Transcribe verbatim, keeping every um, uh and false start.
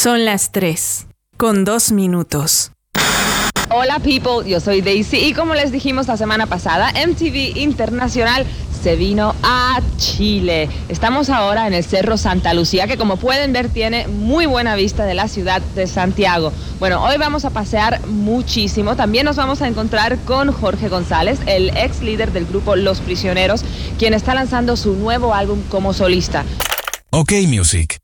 Son las tres, con dos minutos. Hola people, yo soy Daisy y como les dijimos la semana pasada, M T V Internacional se vino a Chile. Estamos ahora en el Cerro Santa Lucía, que como pueden ver tiene muy buena vista de la ciudad de Santiago. Bueno, hoy vamos a pasear muchísimo. También nos vamos a encontrar con Jorge González, el ex líder del grupo Los Prisioneros, quien está lanzando su nuevo álbum como solista. OK Music.